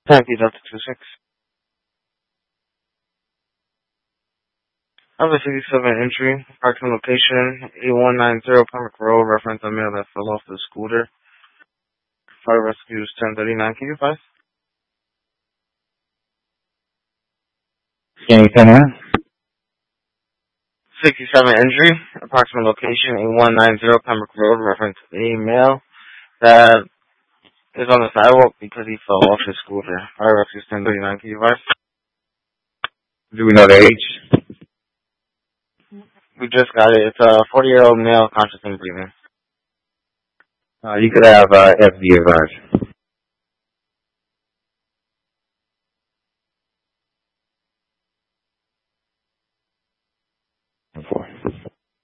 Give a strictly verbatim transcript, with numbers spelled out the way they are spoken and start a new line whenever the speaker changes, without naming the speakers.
Thank you, Delta two six. I have a sixty-seven entry, approximate location, eight one nine zero Pembroke Road, reference a male that fell off the scooter. Fire rescue is ten thirty-nine, can you pass?
Can you come in?
sixty-seven entry, approximate location, eight one nine zero Pembroke Road, reference a male that is on the sidewalk because he fell off his scooter. Fire rescue is ten thirty-nine, can you pass?
Do we know the age?
We just got it. It's a forty-year-old male conscious and breathing.
Uh, you could have uh, F D advised.